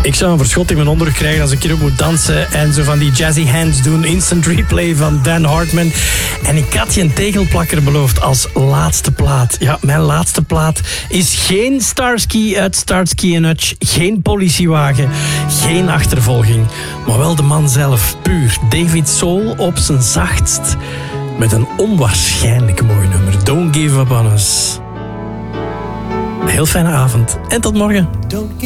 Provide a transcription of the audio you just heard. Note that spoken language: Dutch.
Ik zou een verschot in mijn onderrug krijgen als ik hierop moet dansen en zo van die jazzy hands doen. Instant replay van Dan Hartman. En ik had je een tegelplakker beloofd als laatste plaat. Ja, mijn laatste plaat is geen Starsky uit Starsky & Hutch. Geen politiewagen. Geen achtervolging. Maar wel de man zelf. Puur David Soul op zijn zachtst. Met een onwaarschijnlijk mooi nummer. Don't give up on us. Een heel fijne avond en tot morgen.